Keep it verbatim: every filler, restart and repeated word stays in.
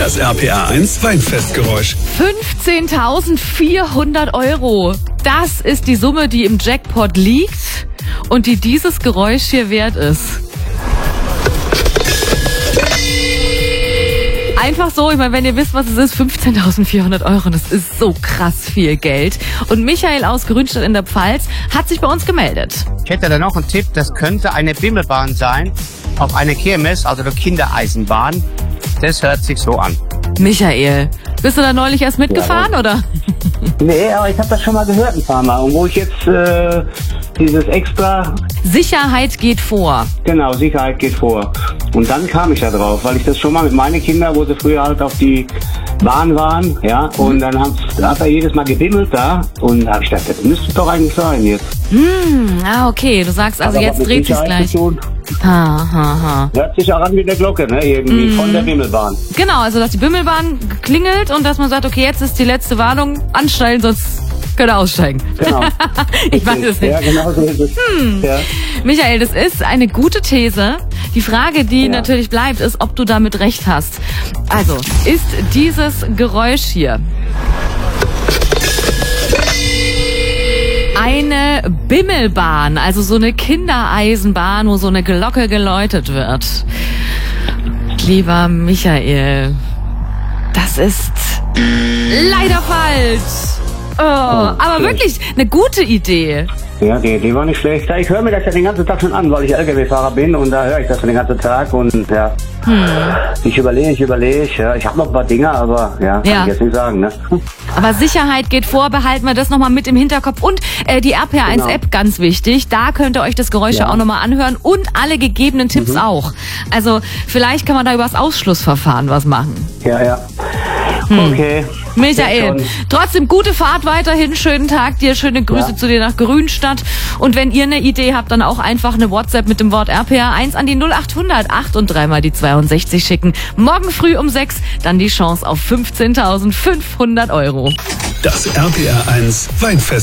Das R P R eins Weinfestgeräusch. fünfzehntausendvierhundert Euro. Das ist die Summe, die im Jackpot liegt und die dieses Geräusch hier wert ist. Einfach so, ich meine, wenn ihr wisst, was es ist, fünfzehntausendvierhundert Euro, das ist so krass viel Geld. Und Michael aus Grünstadt in der Pfalz hat sich bei uns gemeldet. Ich hätte da noch einen Tipp, das könnte eine Bimmelbahn sein, auf einer Kirmes, also eine Kindereisenbahn. Das hört sich so an. Michael, bist du da neulich erst mitgefahren, ja, oder? Nee, aber ich habe das schon mal gehört ein paar Mal. Und wo ich jetzt äh, dieses extra... Sicherheit geht vor. Genau, Sicherheit geht vor. Und dann kam ich da drauf, weil ich das schon mal mit meinen Kindern, wo sie früher halt auf die Bahn waren, ja, und dann hat, hat er jedes Mal gebimmelt da. Und da habe ich gedacht, das müsste doch eigentlich sein jetzt. Hm, ah, okay, du sagst also, aber jetzt dreht sich's gleich. Ha, ha, ha. Hört sich auch an wie eine Glocke, ne, irgendwie, mm. von der Bimmelbahn. Genau, also dass die Bimmelbahn klingelt und dass man sagt, okay, jetzt ist die letzte Warnung, anstellen, sonst könnt ihr aussteigen. Genau. Ich weiß es nicht. Ja, genau so ist es. Hm. Ja. Michael, das ist eine gute These. Die Frage, die ja. natürlich bleibt, ist, ob du damit recht hast. Also, ist dieses Geräusch hier eine Bimmelbahn, also so eine Kindereisenbahn, wo so eine Glocke geläutet wird? Lieber Michael, das ist leider falsch. Oh, oh, aber schlecht. Wirklich eine gute Idee. Ja, die Idee war nicht schlecht. Ich höre mir das ja den ganzen Tag schon an, weil ich L K W-Fahrer bin und da höre ich das den ganzen Tag und ja. Hm. Ich überlege, ich überlege. Ja. Ich habe noch ein paar Dinge, aber ja, kann ja. ich jetzt nicht sagen. Ne? Aber Sicherheit geht vor, behalten wir das nochmal mit im Hinterkopf. Und äh, die R P R eins App, genau. ganz wichtig, da könnt ihr euch das Geräusch ja auch nochmal anhören und alle gegebenen Tipps mhm. auch. Also vielleicht kann man da über das Ausschlussverfahren was machen. Ja, ja. Hm. Okay. Michael, trotzdem gute Fahrt weiterhin, schönen Tag dir, schöne Grüße ja. zu dir nach Grünstadt. Und wenn ihr eine Idee habt, dann auch einfach eine WhatsApp mit dem Wort R P R eins an die null achthundert acht und dreimal die zweiundsechzig schicken. Morgen früh um sechs dann die Chance auf fünfzehntausendfünfhundert Euro. Das R P R eins Weinfest.